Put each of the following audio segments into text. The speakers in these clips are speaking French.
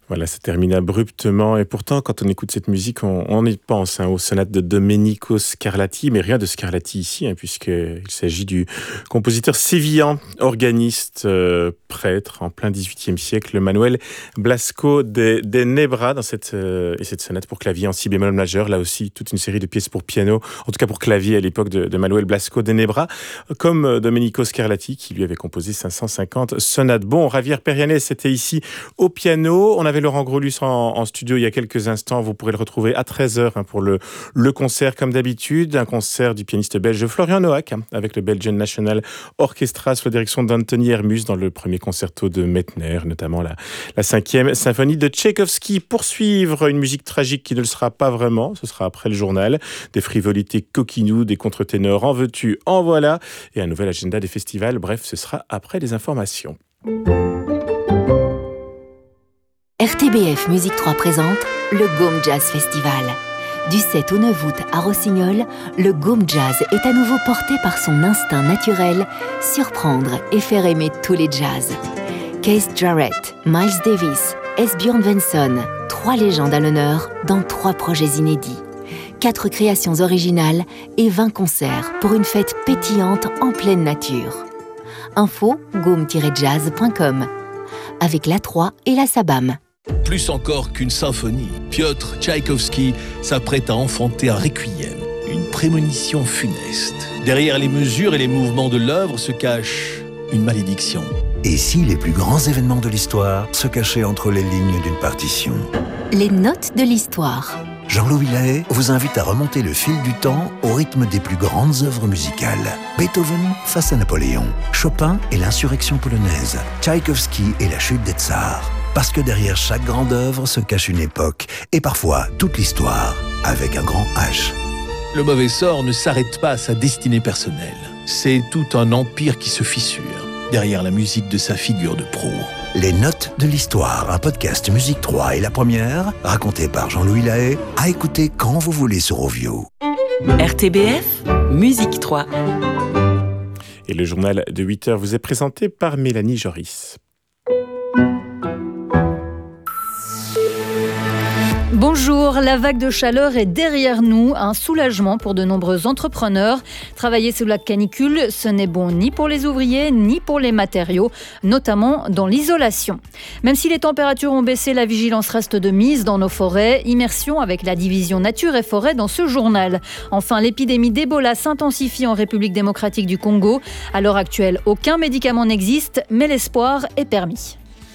Voilà, ça termine abruptement. Et pourtant, quand on écoute cette musique, on y pense aux sonates de Domenico Scarlatti, mais rien de Scarlatti ici, puisqu'il s'agit du compositeur sévillan, organiste, prêtre, en plein XVIIIe siècle, Manuel Blasco de Nebra, dans cette sonate pour clavier en si bémol majeur. Là aussi, toute une série de pièces pour piano, en tout cas pour clavier à l'époque de Manuel Blasco de Nebra, comme Domenico Scarlatti, qui lui avait composé 550 sonates. Bon, Javier Perianes était ici au piano. On avait Laurent Grolus en studio il y a quelques instants. Vous pourrez le retrouver à 13h pour le concert comme d'habitude. Un concert du pianiste belge Florian Noack avec le Belgian National Orchestra sous la direction d'Anthony Hermus dans le premier concerto de Mettner, notamment la 5e symphonie de Tchaïkovski. Pour suivre une musique tragique qui ne le sera pas vraiment, ce sera après le journal. Des frivolités coquinous, des contre-ténors en veux-tu, en voilà. Et un nouvel agenda des festivals. Bref, ce sera après les informations. RTBF Musique 3 présente le Gaume Jazz Festival. Du 7 au 9 août à Rossignol, le Gaume Jazz est à nouveau porté par son instinct naturel, surprendre et faire aimer tous les jazz. Keith Jarrett, Miles Davis, Esbjörn Svensson, 3 légendes à l'honneur dans 3 projets inédits. 4 créations originales et 20 concerts pour une fête pétillante en pleine nature. Info gaume-jazz.com avec la 3 et la Sabam. Plus encore qu'une symphonie, Piotr Tchaïkovski s'apprête à enfanter un requiem, une prémonition funeste. Derrière les mesures et les mouvements de l'œuvre se cache une malédiction. Et si les plus grands événements de l'histoire se cachaient entre les lignes d'une partition ? Les notes de l'histoire. Jean-Louis Lahaye vous invite à remonter le fil du temps au rythme des plus grandes œuvres musicales. Beethoven face à Napoléon, Chopin et l'insurrection polonaise, Tchaïkovski et la chute des tsars. Parce que derrière chaque grande œuvre se cache une époque, et parfois toute l'histoire, avec un grand H. Le mauvais sort ne s'arrête pas à sa destinée personnelle. C'est tout un empire qui se fissure, derrière la musique de sa figure de proue. Les notes de l'histoire, un podcast Musique 3 et la première, raconté par Jean-Louis Lahaye, à écouter quand vous voulez sur Ovio. RTBF, Musique 3. Et le journal de 8h vous est présenté par Mélanie Joris. Bonjour, la vague de chaleur est derrière nous, un soulagement pour de nombreux entrepreneurs. Travailler sous la canicule, ce n'est bon ni pour les ouvriers, ni pour les matériaux, notamment dans l'isolation. Même si les températures ont baissé, la vigilance reste de mise dans nos forêts. Immersion avec la division Nature et Forêt dans ce journal. Enfin, l'épidémie d'Ebola s'intensifie en République démocratique du Congo. À l'heure actuelle, aucun médicament n'existe, mais l'espoir est permis.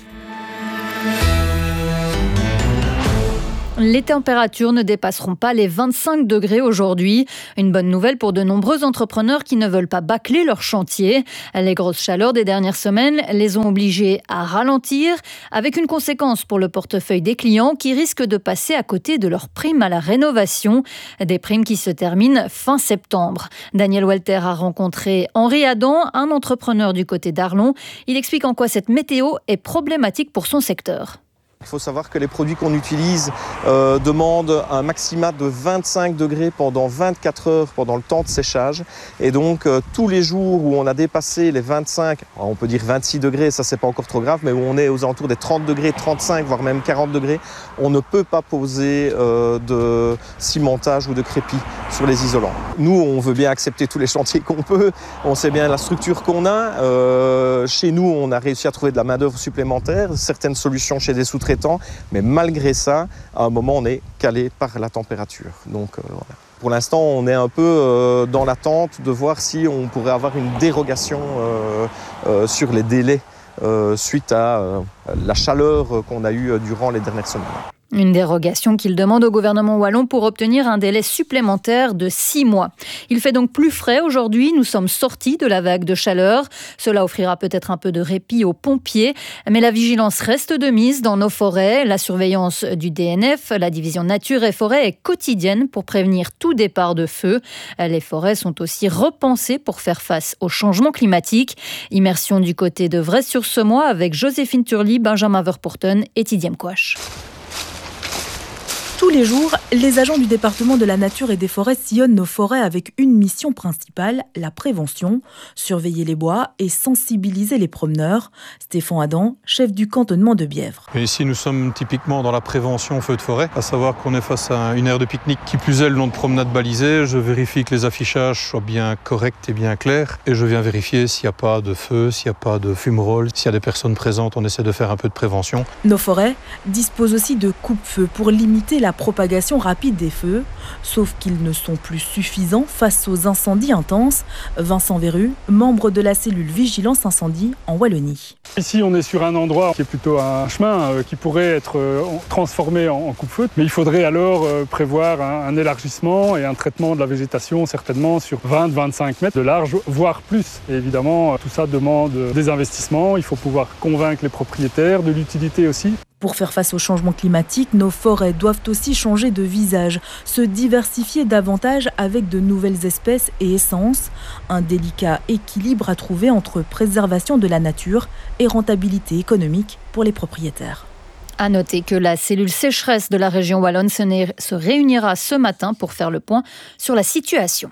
Les températures ne dépasseront pas les 25 degrés aujourd'hui. Une bonne nouvelle pour de nombreux entrepreneurs qui ne veulent pas bâcler leur chantier. Les grosses chaleurs des dernières semaines les ont obligés à ralentir, avec une conséquence pour le portefeuille des clients qui risquent de passer à côté de leurs primes à la rénovation. Des primes qui se terminent fin septembre. Daniel Walter a rencontré Henri Adam, un entrepreneur du côté d'Arlon. Il explique en quoi cette météo est problématique pour son secteur. Il faut savoir que les produits qu'on utilise demandent un maximum de 25 degrés pendant 24 heures pendant le temps de séchage. Et donc tous les jours où on a dépassé les 25, on peut dire 26 degrés, ça c'est pas encore trop grave, mais où on est aux alentours des 30 degrés, 35, voire même 40 degrés, on ne peut pas poser de cimentage ou de crépi sur les isolants. Nous, on veut bien accepter tous les chantiers qu'on peut, on sait bien la structure qu'on a. Chez nous, on a réussi à trouver de la main-d'œuvre supplémentaire, certaines solutions chez des sous-traitants, mais malgré ça, à un moment, on est calé par la température. Donc voilà. Pour l'instant, on est un peu dans l'attente de voir si on pourrait avoir une dérogation sur les délais suite à la chaleur qu'on a eue durant les dernières semaines. Une dérogation qu'il demande au gouvernement wallon pour obtenir un délai supplémentaire de 6 mois. Il fait donc plus frais aujourd'hui. Nous sommes sortis de la vague de chaleur. Cela offrira peut-être un peu de répit aux pompiers. Mais la vigilance reste de mise dans nos forêts. La surveillance du DNF, la division Nature et Forêt, est quotidienne pour prévenir tout départ de feu. Les forêts sont aussi repensées pour faire face au changement climatique. Immersion du côté de Vresse-sur-Semois avec Joséphine Turly, Benjamin Verpoorten et Tidiem Kouach. Tous les jours, les agents du département de la nature et des forêts sillonnent nos forêts avec une mission principale, la prévention, surveiller les bois et sensibiliser les promeneurs. Stéphane Adam, chef du cantonnement de Bièvre. Et ici, nous sommes typiquement dans la prévention feu de forêt, à savoir qu'on est face à une aire de pique-nique qui plus est le long de promenade balisée. Je vérifie que les affichages soient bien corrects et bien clairs et je viens vérifier s'il n'y a pas de feu, s'il n'y a pas de fumerolles, s'il y a des personnes présentes, on essaie de faire un peu de prévention. Nos forêts disposent aussi de coupe-feu pour limiter la propagation rapide des feux, sauf qu'ils ne sont plus suffisants face aux incendies intenses. Vincent Verru, membre de la cellule Vigilance Incendie en Wallonie. Ici, on est sur un endroit qui est plutôt un chemin qui pourrait être transformé en coupe-feu, mais il faudrait alors prévoir un élargissement et un traitement de la végétation certainement sur 20-25 mètres de large, voire plus. Et évidemment, tout ça demande des investissements, il faut pouvoir convaincre les propriétaires de l'utilité aussi. Pour faire face au changement climatique, nos forêts doivent aussi changer de visage, se diversifier davantage avec de nouvelles espèces et essences. Un délicat équilibre à trouver entre préservation de la nature et rentabilité économique pour les propriétaires. À noter que la cellule sécheresse de la région wallonne se réunira ce matin pour faire le point sur la situation.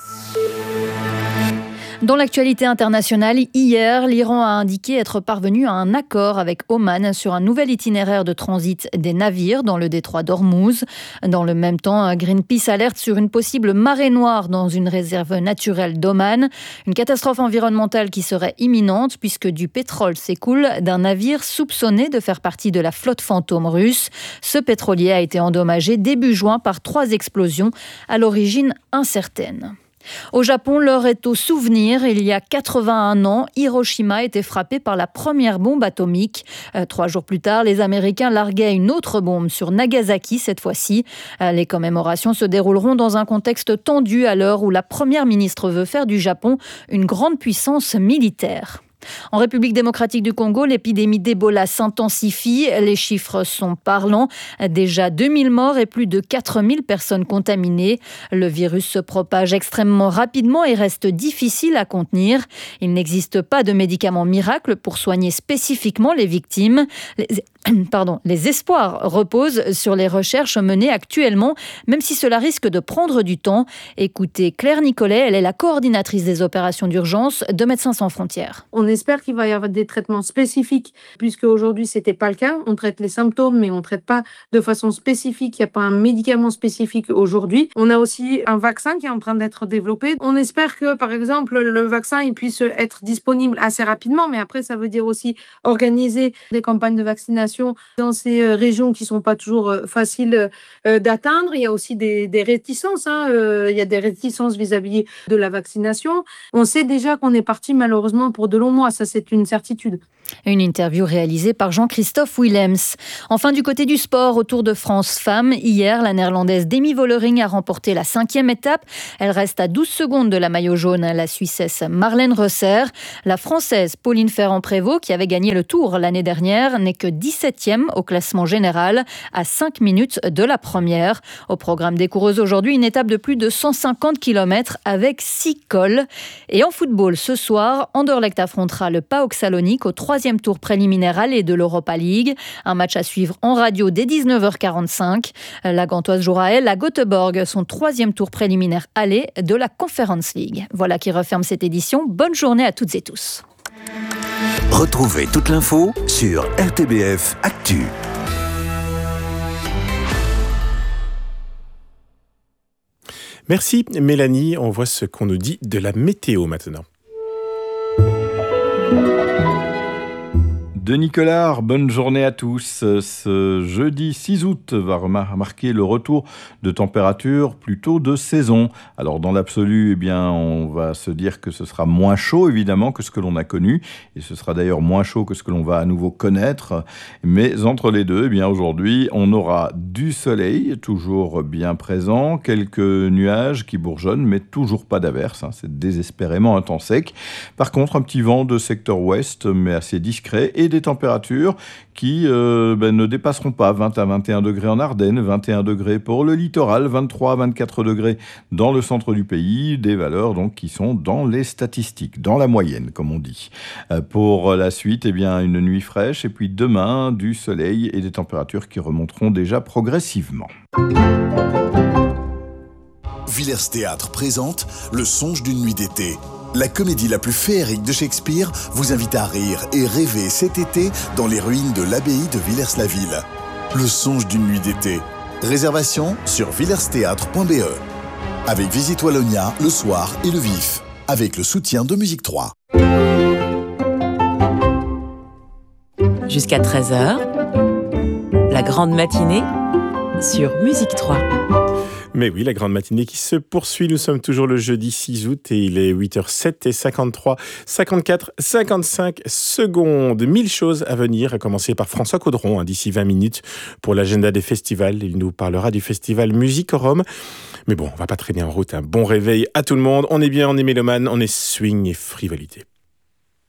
Dans l'actualité internationale, hier, l'Iran a indiqué être parvenu à un accord avec Oman sur un nouvel itinéraire de transit des navires dans le détroit d'Ormuz. Dans le même temps, Greenpeace alerte sur une possible marée noire dans une réserve naturelle d'Oman. Une catastrophe environnementale qui serait imminente puisque du pétrole s'écoule d'un navire soupçonné de faire partie de la flotte fantôme russe. Ce pétrolier a été endommagé début juin par 3 explosions, à l'origine incertaine. Au Japon, l'heure est au souvenir. Il y a 81 ans, Hiroshima a été frappée par la première bombe atomique. 3 jours plus tard, les Américains larguaient une autre bombe sur Nagasaki cette fois-ci. Les commémorations se dérouleront dans un contexte tendu à l'heure où la première ministre veut faire du Japon une grande puissance militaire. En République démocratique du Congo, l'épidémie d'Ebola s'intensifie. Les chiffres sont parlants. Déjà 2000 morts et plus de 4000 personnes contaminées. Le virus se propage extrêmement rapidement et reste difficile à contenir. Il n'existe pas de médicament miracle pour soigner spécifiquement les victimes. Les espoirs reposent sur les recherches menées actuellement, même si cela risque de prendre du temps. Écoutez Claire Nicolet, elle est la coordinatrice des opérations d'urgence de Médecins sans frontières. On espère qu'il va y avoir des traitements spécifiques, puisque aujourd'hui c'était pas le cas. On traite les symptômes, mais on traite pas de façon spécifique. Il n'y a pas un médicament spécifique aujourd'hui. On a aussi un vaccin qui est en train d'être développé. On espère que, par exemple, le vaccin il puisse être disponible assez rapidement, mais après ça veut dire aussi organiser des campagnes de vaccination dans ces régions qui sont pas toujours faciles d'atteindre. Il y a aussi des réticences. Il y a des réticences vis-à-vis de la vaccination. On sait déjà qu'on est parti malheureusement pour de longs mois. Ça, c'est une certitude. Une interview réalisée par Jean-Christophe Willems. Enfin, du côté du sport, au Tour de France Femmes, hier, la néerlandaise Demi Vollering a remporté la 5e étape. Elle reste à 12 secondes de la maillot jaune, la Suissesse Marlène Rosser. La Française Pauline Ferrand-Prévot, qui avait gagné le Tour l'année dernière, n'est que 17e au classement général, à 5 minutes de la première. Au programme des coureuses aujourd'hui, une étape de plus de 150 km avec 6 cols. Et en football, ce soir, Anderlecht affrontera le PAOK Salonique au 3e tour préliminaire aller de l'Europa League. Un match à suivre en radio dès 19h45. La Gantoise jouera, elle, à Göteborg, son 3e tour préliminaire aller de la Conference League. Voilà qui referme cette édition. Bonne journée à toutes et tous. Retrouvez toute l'info sur RTBF Actu. Merci Mélanie, on voit ce qu'on nous dit de la météo maintenant. Denis Collard, bonne journée à tous. Ce jeudi 6 août va marquer le retour de températures plutôt de saison. Alors dans l'absolu, on va se dire que ce sera moins chaud évidemment que ce que l'on a connu. Et ce sera d'ailleurs moins chaud que ce que l'on va à nouveau connaître. Mais entre les deux, aujourd'hui, on aura du soleil, toujours bien présent, quelques nuages qui bourgeonnent, mais toujours pas d'averse. C'est désespérément un temps sec. Par contre, un petit vent de secteur ouest, mais assez discret, et des des températures qui ne dépasseront pas 20 à 21 degrés en Ardennes, 21 degrés pour le littoral, 23 à 24 degrés dans le centre du pays, des valeurs donc qui sont dans les statistiques, dans la moyenne comme on dit. Pour la suite, une nuit fraîche et puis demain du soleil et des températures qui remonteront déjà progressivement. Villers Théâtre présente Le Songe d'une nuit d'été. La comédie la plus féerique de Shakespeare vous invite à rire et rêver cet été dans les ruines de l'abbaye de Villers-la-Ville. Le Songe d'une nuit d'été. Réservation sur villersthéâtre.be. Avec Visite Wallonia, Le Soir et Le Vif. Avec le soutien de Musique 3. Jusqu'à 13h, la grande matinée sur Musique 3. Mais oui, la grande matinée qui se poursuit. Nous sommes toujours le jeudi 6 août et il est 8h07 et 53, 54, 55 secondes. 1000 choses à venir, à commencer par François Caudron, d'ici 20 minutes pour l'agenda des festivals. Il nous parlera du festival Musique au Rhum. Mais bon, on va pas traîner en route. Un bon réveil à tout le monde. On est bien, on est mélomane, on est swing et frivolité.